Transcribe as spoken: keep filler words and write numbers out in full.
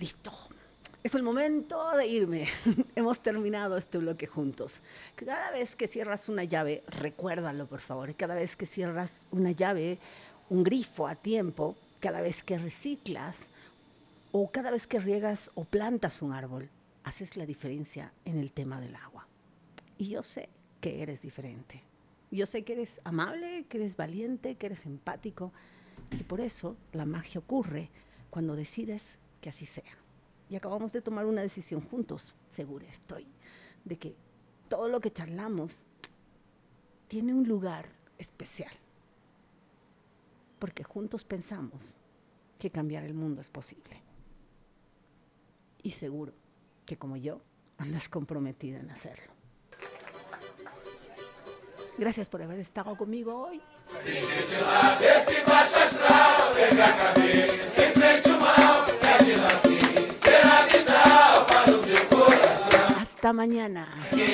Listo. Es el momento de irme. Hemos terminado este bloque juntos. Cada vez que cierras una llave, recuérdalo por favor, cada vez que cierras una llave, un grifo a tiempo, cada vez que reciclas o cada vez que riegas o plantas un árbol, haces la diferencia en el tema del agua. Y yo sé que eres diferente. Yo sé que eres amable, que eres valiente, que eres empático. Y por eso la magia ocurre cuando decides que así sea. Y acabamos de tomar una decisión juntos, segura estoy, de que todo lo que charlamos tiene un lugar especial. Porque juntos pensamos que cambiar el mundo es posible. Y seguro que como yo, andas comprometida en hacerlo. Gracias por haber estado conmigo hoy. Hasta mañana.